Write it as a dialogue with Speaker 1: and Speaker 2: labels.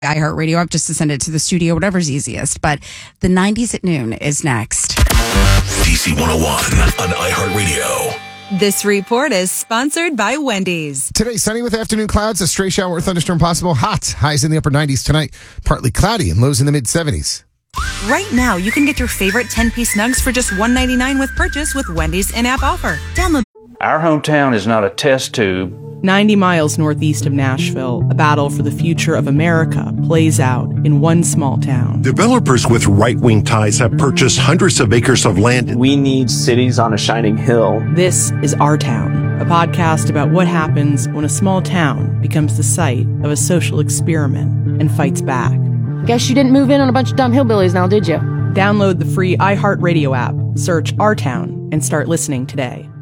Speaker 1: iHeartRadio app just to send it to the studio, whatever's easiest. But the 90s at noon is next.
Speaker 2: DC 101 on iHeartRadio.
Speaker 3: This report is sponsored by Wendy's.
Speaker 4: Today, sunny with afternoon clouds, a stray shower or thunderstorm possible. Hot, highs in the upper 90s tonight. Partly cloudy and lows in the mid 70s.
Speaker 3: Right now, you can get your favorite 10-piece nugs for just $1.99 with purchase with Wendy's in-app offer. Download.
Speaker 5: Our hometown is not a test tube.
Speaker 6: 90 miles northeast of Nashville, a battle for the future of America plays out in one small town.
Speaker 7: Developers with right-wing ties have purchased hundreds of acres of land.
Speaker 8: We need cities on a shining hill.
Speaker 6: This is Our Town, a podcast about what happens when a small town becomes the site of a social experiment and fights back.
Speaker 9: Guess you didn't move in on a bunch of dumb hillbillies now, did you?
Speaker 6: Download the free iHeartRadio app, search Our Town, and start listening today.